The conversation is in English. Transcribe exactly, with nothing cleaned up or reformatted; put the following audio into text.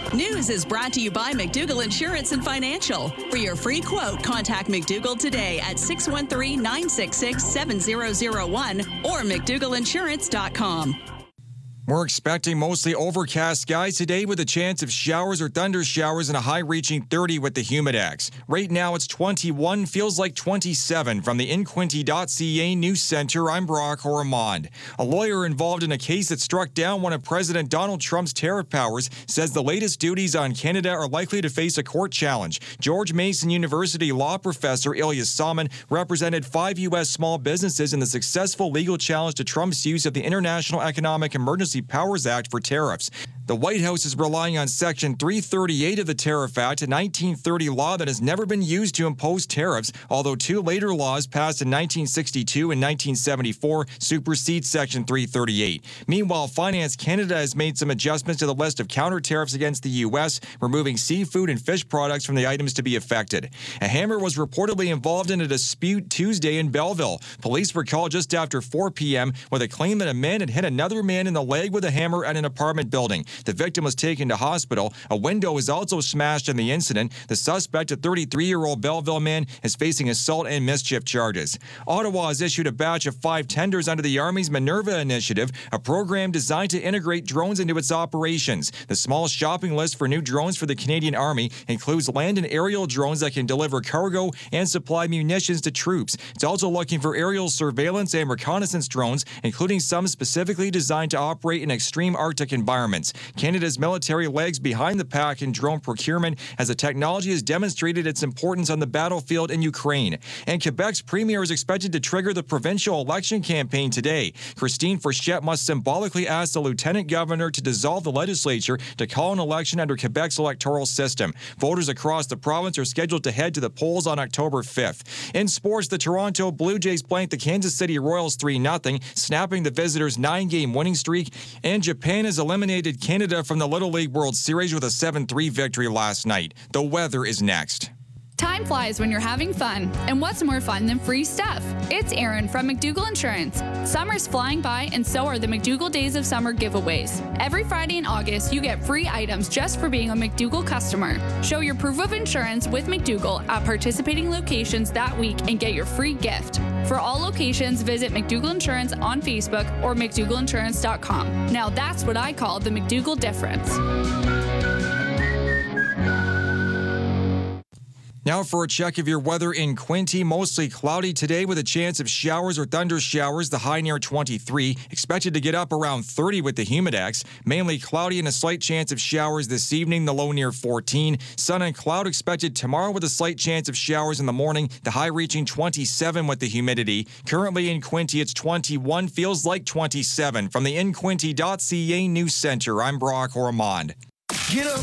News is brought to you by McDougall Insurance and Financial. For your free quote, contact McDougall today at six one three, nine six six, seven zero zero one or mcdougall insurance dot com. We're expecting mostly overcast skies today with a chance of showers or thunder showers and a high reaching thirty with the Humidex. Right now it's twenty-one, feels like twenty-seven. From the in quinte dot c a News Center, I'm Brock Ormond. A lawyer involved in a case that struck down one of President Donald Trump's tariff powers says the latest duties on Canada are likely to face a court challenge. George Mason University law professor Ilya Salmon represented five U S small businesses in the successful legal challenge to Trump's use of the International Economic Emergency Powers Act for tariffs. The White House is relying on Section three thirty-eight of the Tariff Act, a nineteen thirty law that has never been used to impose tariffs, although two later laws passed in nineteen sixty-two and nineteen seventy-four supersede Section three thirty-eight. Meanwhile, Finance Canada has made some adjustments to the list of counter tariffs against the U S, removing seafood and fish products from the items to be affected. A hammer was reportedly involved in a dispute Tuesday in Belleville. Police were called just after four p.m. with a claim that a man had hit another man in the leg with a hammer at an apartment building. The victim was taken to hospital. A window was also smashed in the incident. The suspect, a thirty-three-year-old Belleville man, is facing assault and mischief charges. Ottawa has issued a batch of five tenders under the Army's Minerva Initiative, a program designed to integrate drones into its operations. The small shopping list for new drones for the Canadian Army includes land and aerial drones that can deliver cargo and supply munitions to troops. It's also looking for aerial surveillance and reconnaissance drones, including some specifically designed to operate in extreme Arctic environments. Canada's military lags behind the pack in drone procurement as the technology has demonstrated its importance on the battlefield in Ukraine. And Quebec's premier is expected to trigger the provincial election campaign today. Christine Frechette must symbolically ask the lieutenant governor to dissolve the legislature to call an election under Quebec's electoral system. Voters across the province are scheduled to head to the polls on October fifth. In sports, the Toronto Blue Jays blanked the Kansas City Royals three nothing, snapping the visitors' nine-game winning streak. And Japan has eliminated Canada from the Little League World Series with a seven three victory last night. The weather is next. Time flies when you're having fun, and what's more fun than free stuff? It's Erin from McDougall Insurance. Summer's flying by, and so are the McDougall Days of Summer giveaways. Every Friday in August, you get free items just for being a McDougall customer. Show your proof of insurance with McDougall at participating locations that week and get your free gift. For all locations, visit McDougall Insurance on Facebook or mcdougall insurance dot com. Now that's what I call the McDougall difference. Now for a check of your weather in Quinte. Mostly cloudy today with a chance of showers or thunder showers. The high near twenty-three. Expected to get up around thirty with the Humidex. Mainly cloudy and a slight chance of showers this evening. The low near fourteen. Sun and cloud expected tomorrow with a slight chance of showers in the morning. The high reaching twenty-seven with the humidity. Currently in Quinte, it's twenty-one. Feels like twenty-seven. From the in quinte dot c a News Center, I'm Brock Ormond. Get up.